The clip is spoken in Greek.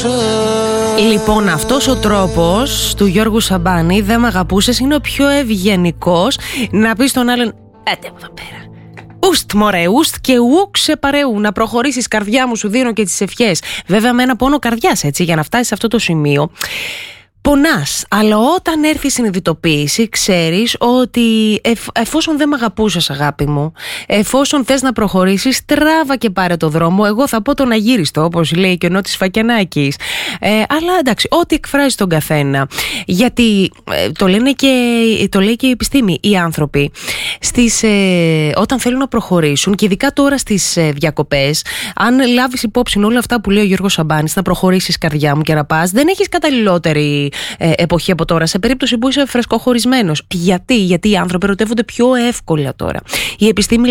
Λοιπόν, αυτός ο τρόπος του Γιώργου Σαμπάνη, δεν μ' αγαπούσες, είναι ο πιο ευγενικός να πει στον άλλον «Έτε μου εδώ πέρα. Ουστ μωρέ, ουστ και ουκ σε παρεού. Να προχωρήσεις, καρδιά μου, σου δίνω και τις ευχές». Βέβαια με ένα πόνο καρδιάς, έτσι, για να φτάσεις σε αυτό το σημείο. Πονάς, αλλά όταν έρθει η συνειδητοποίηση, ξέρεις ότι εφόσον δεν μ' αγαπούσες, αγάπη μου, εφόσον θες να προχωρήσεις, τράβα και πάρε το δρόμο. Εγώ θα πω τον αγύριστο, όπως λέει και ο Νότης Φακιανάκης. Αλλά εντάξει, ό,τι εκφράζει τον καθένα. Γιατί το λέει και η επιστήμη. Οι άνθρωποι όταν θέλουν να προχωρήσουν, και ειδικά τώρα στις διακοπές, αν λάβεις υπόψη όλα αυτά που λέει ο Γιώργος Σαμπάνης, να προχωρήσεις, καρδιά μου, και να πας, δεν έχεις καταλληλότερη εποχή από τώρα, σε περίπτωση που είσαι φρεσκοχωρισμένος. Γιατί οι άνθρωποι ερωτεύονται πιο εύκολα τώρα. Η επιστήμη